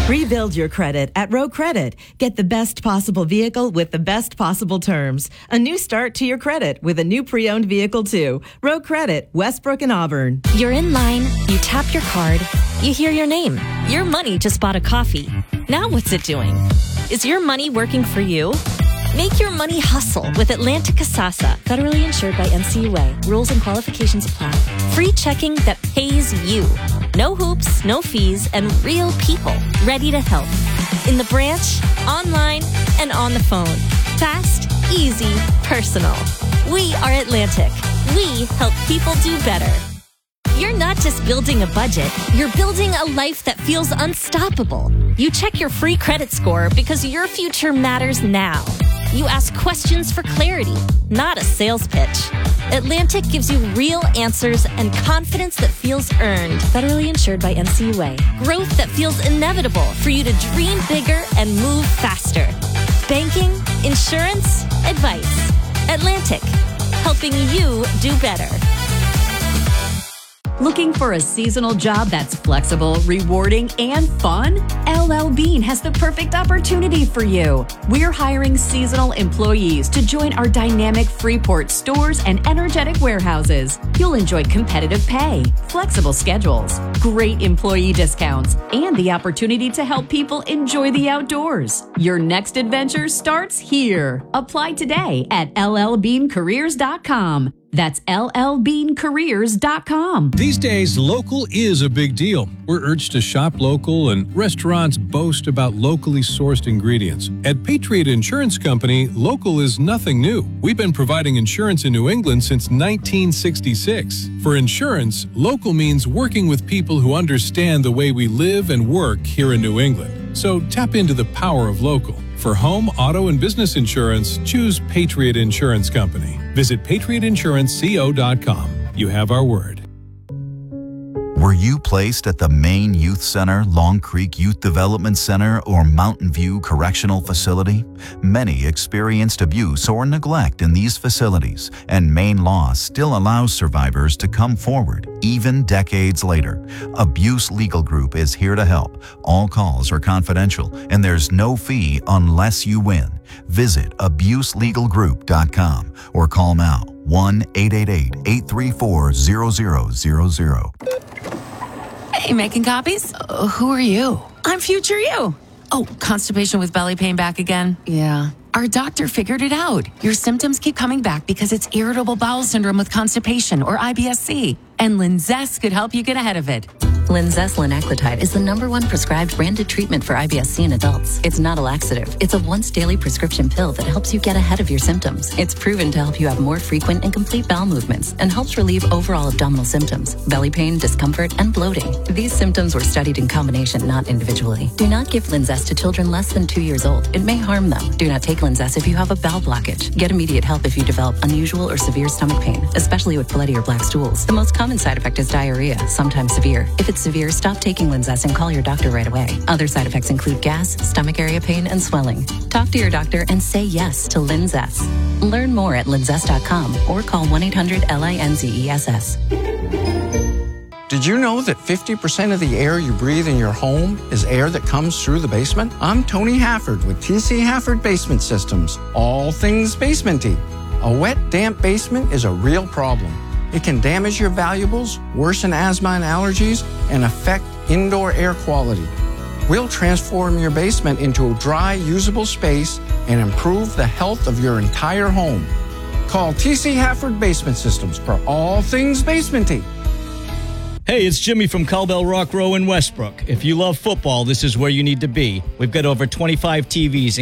Rebuild your credit at Row Credit. Get the best possible vehicle with the best possible terms. A new start to your credit with a new pre-owned vehicle too. Row Credit, Westbrook and Auburn. You're in line, you tap your card, you hear your name. Your money just bought a coffee. Now what's it doing? Is your money working for you? Make your money hustle with Atlantic Kasasa. Federally insured by NCUA. Rules and qualifications apply. Free checking that pays you. No hoops, no fees, and real people ready to help. In the branch, online, and on the phone. Fast, easy, personal. We are Atlantic. We help people do better. You're not just building a budget, you're building a life that feels unstoppable. You check your free credit score because your future matters now. You ask questions for clarity, not a sales pitch. Atlantic gives you real answers and confidence that feels earned. Federally insured by NCUA. Growth that feels inevitable for you to dream bigger and move faster. Banking, insurance, advice. Atlantic, helping you do better. Looking for a seasonal job that's flexible, rewarding, and fun? LL Bean has the perfect opportunity for you. We're hiring seasonal employees to join our dynamic Freeport stores and energetic warehouses. You'll enjoy competitive pay, flexible schedules, great employee discounts, and the opportunity to help people enjoy the outdoors. Your next adventure starts here. Apply today at llbeancareers.com. That's llbeancareers.com. These days, local is a big deal. We're urged to shop local, and restaurants boast about locally sourced ingredients. At Patriot Insurance Company, local is nothing new. We've been providing insurance in New England since 1966. For insurance, local means working with people who understand the way we live and work here in New England. So tap into the power of local. For home, auto, and business insurance, choose Patriot Insurance Company. Visit patriotinsuranceco.com. You have our word. Were you placed at the Maine Youth Center, Long Creek Youth Development Center, or Mountain View Correctional Facility? Many experienced abuse or neglect in these facilities, and Maine law still allows survivors to come forward, even decades later. Abuse Legal Group is here to help. All calls are confidential, and there's no fee unless you win. Visit abuselegalgroup.com or call now 1-888-834-0000. Hey, making copies? Who are you? I'm future you. Oh, constipation with belly pain back again? Yeah. Our doctor figured it out. Your symptoms keep coming back because it's irritable bowel syndrome with constipation, or IBS-C. And Linzess could help you get ahead of it. Linzess linaclotide is the #1 prescribed branded treatment for IBS-C in adults. It's not a laxative. It's a once-daily prescription pill that helps you get ahead of your symptoms. It's proven to help you have more frequent and complete bowel movements and helps relieve overall abdominal symptoms, belly pain, discomfort, and bloating. These symptoms were studied in combination, not individually. Do not give Linzess to children less than 2 years old. It may harm them. Do not take Linzess if you have a bowel blockage. Get immediate help if you develop unusual or severe stomach pain, especially with bloody or black stools. The most common side effect is diarrhea, sometimes severe. If it's severe, stop taking Linzess and call your doctor right away. Other side effects include gas, stomach area pain, and swelling. Talk to your doctor and say yes to Linzess. Learn more at linzess.com or call 1-800-LINZESS. Did you know that 50% of the air you breathe in your home is air that comes through the basement? I'm Tony Hafford with TC Hafford Basement Systems. All things basementy. A wet, damp basement is a real problem. It can damage your valuables, worsen asthma and allergies, and affect indoor air quality. We'll transform your basement into a dry, usable space and improve the health of your entire home. Call TC Hafford Basement Systems for all things basementy. Hey, it's Jimmy from Cowbell Rock Row in Westbrook. If you love football, this is where you need to be. We've got over 25 TVs